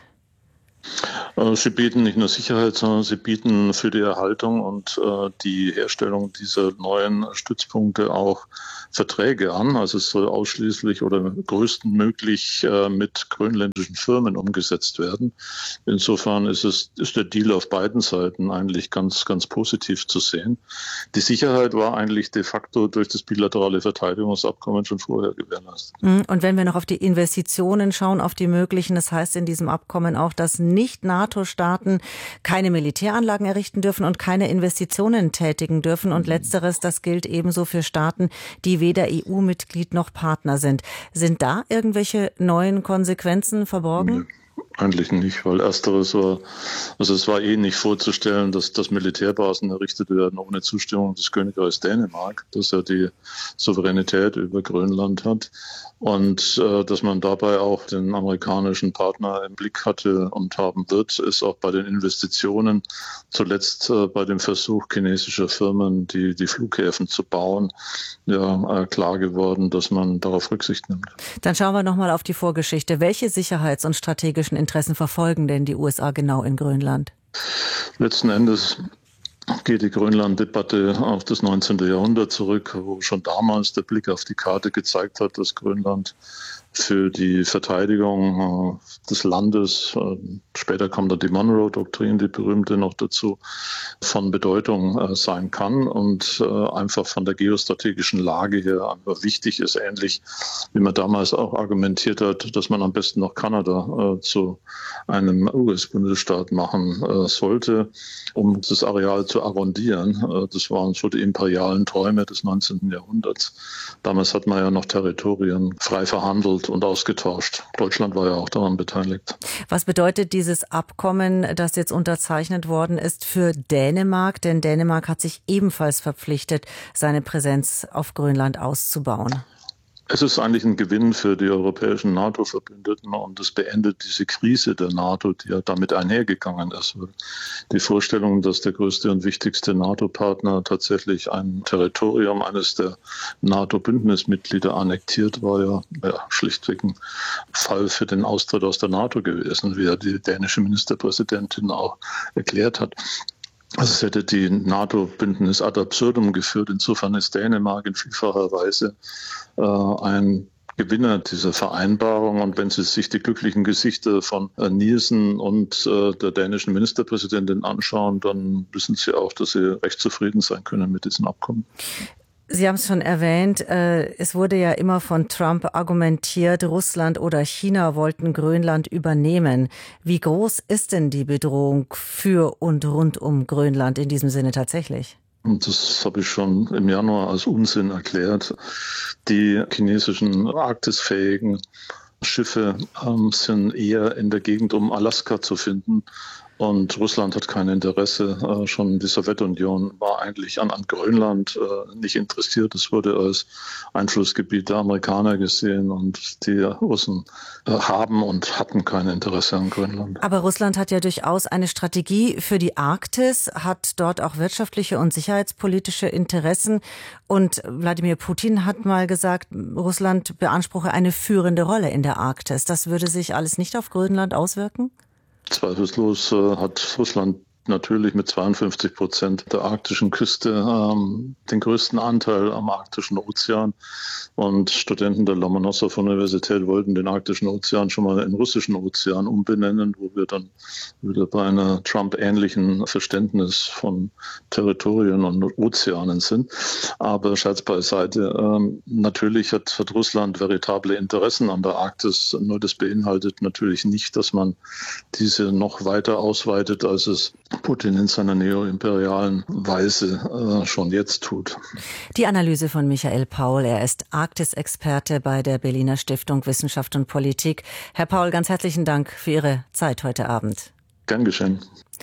Sie bieten nicht nur Sicherheit, sondern sie bieten für die Erhaltung und äh, die Herstellung dieser neuen Stützpunkte auch Verträge an. Also es soll ausschließlich oder größtmöglich äh, mit grönländischen Firmen umgesetzt werden. Insofern ist es ist der Deal auf beiden Seiten eigentlich ganz ganz positiv zu sehen. Die Sicherheit war eigentlich de facto durch das bilaterale Verteidigungsabkommen schon vorher gewährleistet. Und wenn wir noch auf die Investitionen schauen, auf die möglichen, das heißt in diesem Abkommen auch, dass Nicht-NATO-Staaten keine Militäranlagen errichten dürfen und keine Investitionen tätigen dürfen. Und letzteres, das gilt ebenso für Staaten, die weder E U-Mitglied noch Partner sind. Sind da irgendwelche neuen Konsequenzen verborgen? Eigentlich nicht, weil ersteres war, also es war eh nicht vorzustellen, dass, dass Militärbasen errichtet werden ohne Zustimmung des Königreichs Dänemark, das ja die Souveränität über Grönland hat. Und äh, dass man dabei auch den amerikanischen Partner im Blick hatte und haben wird, ist auch bei den Investitionen, zuletzt äh, bei dem Versuch chinesischer Firmen, die, die Flughäfen zu bauen, ja äh, klar geworden, dass man darauf Rücksicht nimmt. Dann schauen wir nochmal auf die Vorgeschichte. Welche sicherheits- und strategischen Interessen verfolgen denn die U S A genau in Grönland? Letzten Endes geht die Grönland-Debatte auf das neunzehnte. Jahrhundert zurück, wo schon damals der Blick auf die Karte gezeigt hat, dass Grönland für die Verteidigung äh, des Landes, äh, später kam dann die Monroe-Doktrin, die berühmte, noch dazu, von Bedeutung äh, sein kann und äh, einfach von der geostrategischen Lage her einfach wichtig ist, ähnlich wie man damals auch argumentiert hat, dass man am besten noch Kanada äh, zu einem U S-Bundesstaat machen äh, sollte, um das Areal zu arrondieren. Äh, das waren so die imperialen Träume des neunzehnten. Jahrhunderts. Damals hat man ja noch Territorien frei verhandelt und ausgetauscht. Deutschland war ja auch daran beteiligt. Was bedeutet dieses Abkommen, das jetzt unterzeichnet worden ist, für Dänemark? Denn Dänemark hat sich ebenfalls verpflichtet, seine Präsenz auf Grönland auszubauen. Es ist eigentlich ein Gewinn für die europäischen NATO-Verbündeten und es beendet diese Krise der NATO, die ja damit einhergegangen ist. Die Vorstellung, dass der größte und wichtigste NATO-Partner tatsächlich ein Territorium eines der NATO-Bündnismitglieder annektiert, war ja, ja schlichtweg ein Fall für den Austritt aus der NATO gewesen, wie ja die dänische Ministerpräsidentin auch erklärt hat. Also es hätte die NATO-Bündnis ad absurdum geführt. Insofern ist Dänemark in vielfacher Weise äh, ein Gewinner dieser Vereinbarung. Und wenn Sie sich die glücklichen Gesichter von äh, Nielsen und äh, der dänischen Ministerpräsidentin anschauen, dann wissen Sie auch, dass Sie recht zufrieden sein können mit diesem Abkommen. Sie haben es schon erwähnt, es wurde ja immer von Trump argumentiert, Russland oder China wollten Grönland übernehmen. Wie groß ist denn die Bedrohung für und rund um Grönland in diesem Sinne tatsächlich? Das habe ich schon im Januar als Unsinn erklärt. Die chinesischen arktisfähigen Schiffe ähm, sind eher in der Gegend um Alaska zu finden. Und Russland hat kein Interesse. Äh, schon die Sowjetunion war eigentlich an, an Grönland äh, nicht interessiert. Es wurde als Einflussgebiet der Amerikaner gesehen und die Russen äh, haben und hatten kein Interesse an Grönland. Aber Russland hat ja durchaus eine Strategie für die Arktis, hat dort auch wirtschaftliche und sicherheitspolitische Interessen. Und Wladimir Putin hat mal gesagt, Russland beanspruche eine führende Rolle in der Arktis. Das würde sich alles nicht auf Grönland auswirken? Zweifellos äh, hat Russland natürlich mit zweiundfünfzig Prozent der arktischen Küste ähm, den größten Anteil am arktischen Ozean. Und Studenten der Lomonossow-Universität wollten den arktischen Ozean schon mal in russischen Ozean umbenennen, wo wir dann wieder bei einer Trump-ähnlichen Verständnis von Territorien und Ozeanen sind. Aber Scherz beiseite, ähm, natürlich hat, hat Russland veritable Interessen an der Arktis, nur das beinhaltet natürlich nicht, dass man diese noch weiter ausweitet, als es Putin in seiner neoimperialen Weise äh, schon jetzt tut. Die Analyse von Michael Paul, er ist Arktis-Experte bei der Berliner Stiftung Wissenschaft und Politik. Herr Paul, ganz herzlichen Dank für Ihre Zeit heute Abend. Gern geschehen.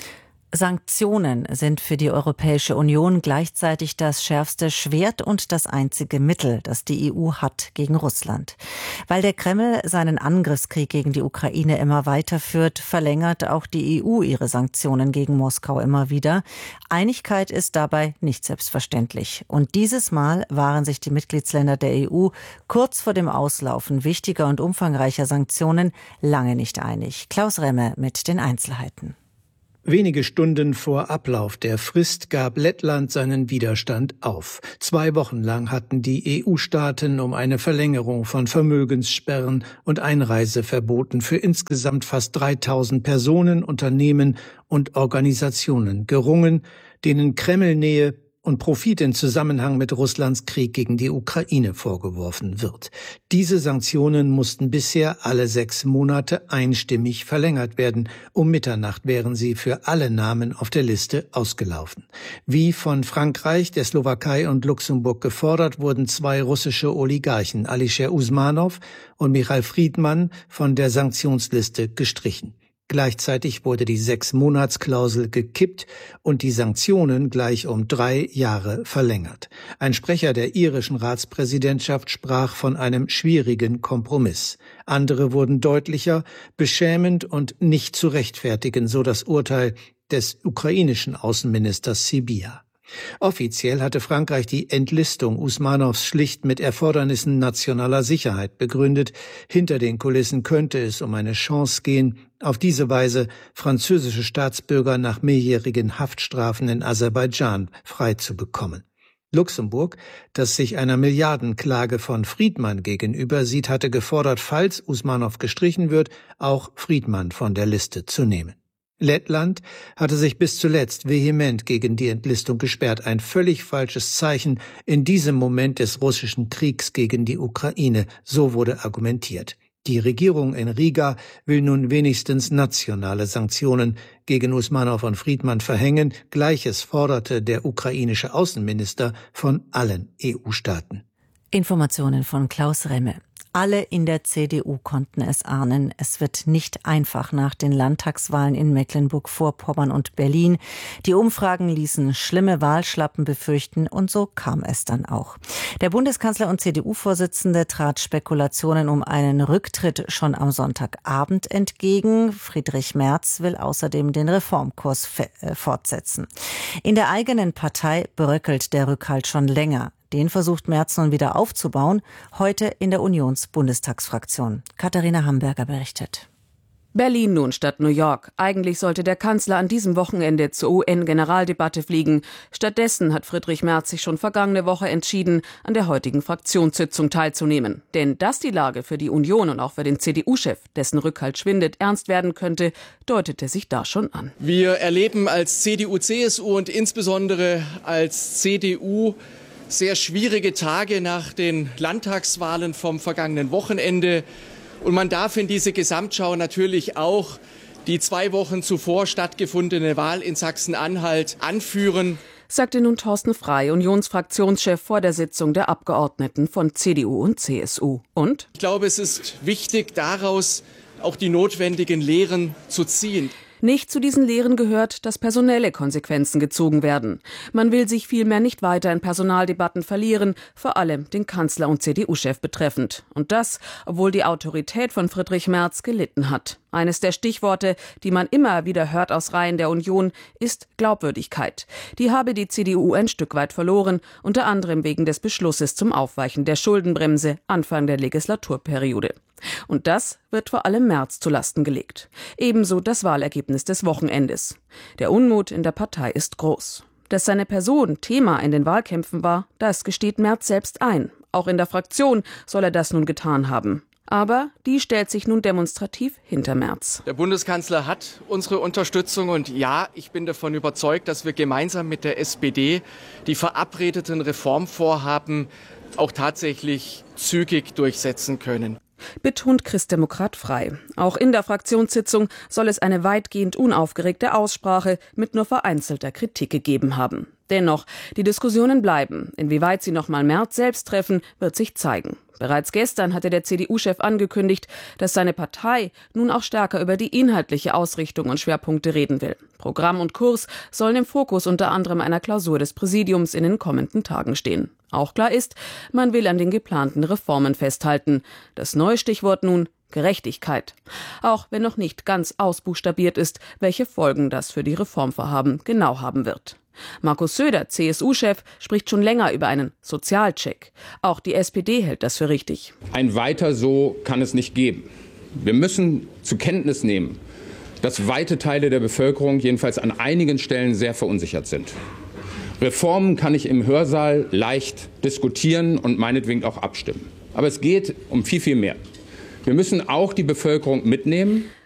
Sanktionen sind für die Europäische Union gleichzeitig das schärfste Schwert und das einzige Mittel, das die E U hat gegen Russland. Weil der Kreml seinen Angriffskrieg gegen die Ukraine immer weiterführt, verlängert auch die E U ihre Sanktionen gegen Moskau immer wieder. Einigkeit ist dabei nicht selbstverständlich. Und dieses Mal waren sich die Mitgliedsländer der E U kurz vor dem Auslaufen wichtiger und umfangreicher Sanktionen lange nicht einig. Klaus Remme mit den Einzelheiten. Wenige Stunden vor Ablauf der Frist gab Lettland seinen Widerstand auf. Zwei Wochen lang hatten die E U-Staaten um eine Verlängerung von Vermögenssperren und Einreiseverboten für insgesamt fast dreitausend Personen, Unternehmen und Organisationen gerungen, denen Kremlnähe und Profit in Zusammenhang mit Russlands Krieg gegen die Ukraine vorgeworfen wird. Diese Sanktionen mussten bisher alle sechs Monate einstimmig verlängert werden. Um Mitternacht wären sie für alle Namen auf der Liste ausgelaufen. Wie von Frankreich, der Slowakei und Luxemburg gefordert, wurden zwei russische Oligarchen, Alisher Usmanov und Michail Friedmann, von der Sanktionsliste gestrichen. Gleichzeitig wurde die Sechs-Monats-Klausel gekippt und die Sanktionen gleich um drei Jahre verlängert. Ein Sprecher der irischen Ratspräsidentschaft sprach von einem schwierigen Kompromiss. Andere wurden deutlicher, beschämend und nicht zu rechtfertigen, so das Urteil des ukrainischen Außenministers Sybiha. Offiziell hatte Frankreich die Entlistung Usmanows schlicht mit Erfordernissen nationaler Sicherheit begründet. Hinter den Kulissen könnte es um eine Chance gehen, auf diese Weise französische Staatsbürger nach mehrjährigen Haftstrafen in Aserbaidschan freizubekommen. Luxemburg, das sich einer Milliardenklage von Friedmann gegenüber sieht, hatte gefordert, falls Usmanow gestrichen wird, auch Friedmann von der Liste zu nehmen. Lettland hatte sich bis zuletzt vehement gegen die Entlistung gesperrt. Ein völlig falsches Zeichen in diesem Moment des russischen Kriegs gegen die Ukraine, so wurde argumentiert. Die Regierung in Riga will nun wenigstens nationale Sanktionen gegen Usmanow und Friedmann verhängen. Gleiches forderte der ukrainische Außenminister von allen E U-Staaten. Informationen von Klaus Remme. Alle in der C D U konnten es ahnen. Es wird nicht einfach nach den Landtagswahlen in Mecklenburg-Vorpommern und Berlin. Die Umfragen ließen schlimme Wahlschlappen befürchten und so kam es dann auch. Der Bundeskanzler und C D U-Vorsitzende trat Spekulationen um einen Rücktritt schon am Sonntagabend entgegen. Friedrich Merz will außerdem den Reformkurs fortsetzen. In der eigenen Partei bröckelt der Rückhalt schon länger. Den versucht Merz nun wieder aufzubauen, heute in der Unions-Bundestagsfraktion. Katharina Hamburger berichtet. Berlin nun statt New York. Eigentlich sollte der Kanzler an diesem Wochenende zur U N-Generaldebatte fliegen. Stattdessen hat Friedrich Merz sich schon vergangene Woche entschieden, an der heutigen Fraktionssitzung teilzunehmen. Denn dass die Lage für die Union und auch für den C D U-Chef, dessen Rückhalt schwindet, ernst werden könnte, deutete sich da schon an. Wir erleben als C D U C S U und insbesondere als C D U sehr schwierige Tage nach den Landtagswahlen vom vergangenen Wochenende. Und man darf in diese Gesamtschau natürlich auch die zwei Wochen zuvor stattgefundene Wahl in Sachsen-Anhalt anführen, sagte nun Thorsten Frey, Unionsfraktionschef, vor der Sitzung der Abgeordneten von C D U und C S U. Und? Ich glaube, es ist wichtig, daraus auch die notwendigen Lehren zu ziehen. Nicht zu diesen Lehren gehört, dass personelle Konsequenzen gezogen werden. Man will sich vielmehr nicht weiter in Personaldebatten verlieren, vor allem den Kanzler und C D U-Chef betreffend. Und das, obwohl die Autorität von Friedrich Merz gelitten hat. Eines der Stichworte, die man immer wieder hört aus Reihen der Union, ist Glaubwürdigkeit. Die habe die C D U ein Stück weit verloren, unter anderem wegen des Beschlusses zum Aufweichen der Schuldenbremse Anfang der Legislaturperiode. Und das wird vor allem Merz zu Lasten gelegt. Ebenso das Wahlergebnis des Wochenendes. Der Unmut in der Partei ist groß. Dass seine Person Thema in den Wahlkämpfen war, das gesteht Merz selbst ein. Auch in der Fraktion soll er das nun getan haben. Aber die stellt sich nun demonstrativ hinter Merz. Der Bundeskanzler hat unsere Unterstützung und ja, ich bin davon überzeugt, dass wir gemeinsam mit der S P D die verabredeten Reformvorhaben auch tatsächlich zügig durchsetzen können. Betont Christdemokrat Frey. Auch in der Fraktionssitzung soll es eine weitgehend unaufgeregte Aussprache mit nur vereinzelter Kritik gegeben haben. Dennoch, die Diskussionen bleiben. Inwieweit sie nochmal Merz selbst treffen, wird sich zeigen. Bereits gestern hatte der C D U-Chef angekündigt, dass seine Partei nun auch stärker über die inhaltliche Ausrichtung und Schwerpunkte reden will. Programm und Kurs sollen im Fokus unter anderem einer Klausur des Präsidiums in den kommenden Tagen stehen. Auch klar ist, man will an den geplanten Reformen festhalten. Das neue Stichwort nun Gerechtigkeit. Auch wenn noch nicht ganz ausbuchstabiert ist, welche Folgen das für die Reformvorhaben genau haben wird. Markus Söder, C S U-Chef, spricht schon länger über einen Sozialcheck. Auch die S P D hält das für richtig. Ein Weiter so kann es nicht geben. Wir müssen zur Kenntnis nehmen, dass weite Teile der Bevölkerung jedenfalls an einigen Stellen sehr verunsichert sind. Reformen kann ich im Hörsaal leicht diskutieren und meinetwegen auch abstimmen. Aber es geht um viel, viel mehr. Wir müssen auch die Bevölkerung mitnehmen.